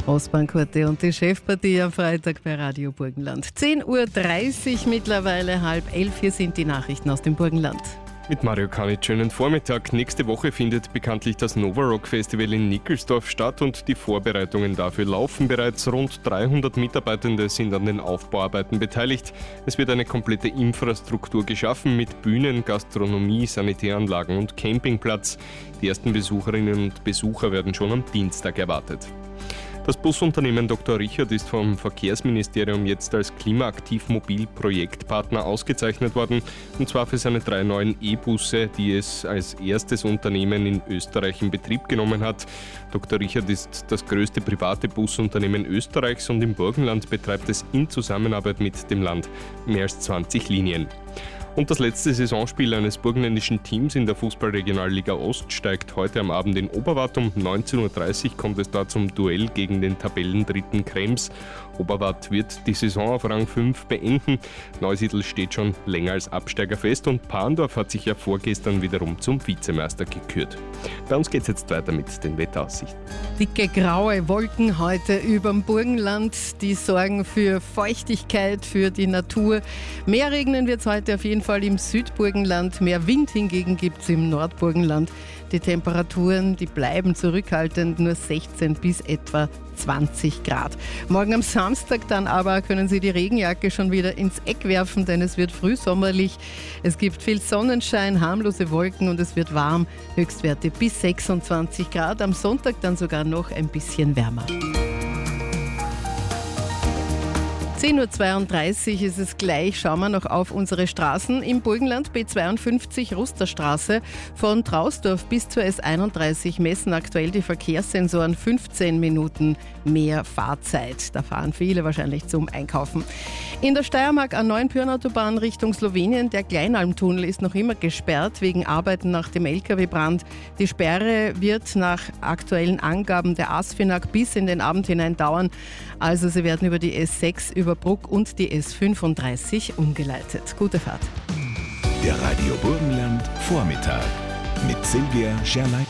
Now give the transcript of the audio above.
Ostbank-Quartett und die Chefpartie am Freitag bei Radio Burgenland. 10.30 Uhr mittlerweile, 10:30. Hier sind die Nachrichten aus dem Burgenland. Mit Mario Kanitsch, schönen Vormittag. Nächste Woche findet bekanntlich das Nova Rock Festival in Nickelsdorf statt und die Vorbereitungen dafür laufen bereits. Rund 300 Mitarbeitende sind an den Aufbauarbeiten beteiligt. Es wird eine komplette Infrastruktur geschaffen mit Bühnen, Gastronomie, Sanitäranlagen und Campingplatz. Die ersten Besucherinnen und Besucher werden schon am Dienstag erwartet. Das Busunternehmen Dr. Richard ist vom Verkehrsministerium jetzt als Klimaaktiv-Mobil-Projektpartner ausgezeichnet worden, und zwar für seine 3 neuen E-Busse, die es als erstes Unternehmen in Österreich in Betrieb genommen hat. Dr. Richard ist das größte private Busunternehmen Österreichs und im Burgenland betreibt es in Zusammenarbeit mit dem Land mehr als 20 Linien. Und das letzte Saisonspiel eines burgenländischen Teams in der Fußballregionalliga Ost steigt heute am Abend in Oberwart. Um 19.30 Uhr kommt es da zum Duell gegen den Tabellendritten Krems. Oberwart wird die Saison auf Rang 5 beenden. Neusiedl steht schon länger als Absteiger fest und Parndorf hat sich ja vorgestern wiederum zum Vizemeister gekürt. Bei uns geht es jetzt weiter mit den Wetteraussichten. Dicke graue Wolken heute überm Burgenland, die sorgen für Feuchtigkeit, für die Natur. Mehr regnen wird es heute auf jeden Fall im Südburgenland, mehr Wind hingegen gibt es im Nordburgenland. Die Temperaturen, die bleiben zurückhaltend, nur 16 bis etwa 20 Grad. Morgen am Samstag dann aber können Sie die Regenjacke schon wieder ins Eck werfen, denn es wird frühsommerlich. Es gibt viel Sonnenschein, harmlose Wolken und es wird warm. Höchstwerte bis 26 Grad. Am Sonntag dann sogar noch ein bisschen wärmer. 10.32 Uhr ist es gleich. Schauen wir noch auf unsere Straßen im Burgenland. B52 Rusterstraße von Trausdorf bis zur S31 messen aktuell die Verkehrssensoren 15 Minuten mehr Fahrzeit. Da fahren viele wahrscheinlich zum Einkaufen. In der Steiermark A9 Pyhrn-Autobahn Richtung Slowenien. Der Kleinalmtunnel ist noch immer gesperrt wegen Arbeiten nach dem LKW-Brand. Die Sperre wird nach aktuellen Angaben der ASFINAG bis in den Abend hinein dauern. Also sie werden über die S6 über Bruck und die S35 umgeleitet. Gute Fahrt. Der Radio Burgenland Vormittag mit Silvia Scherlein.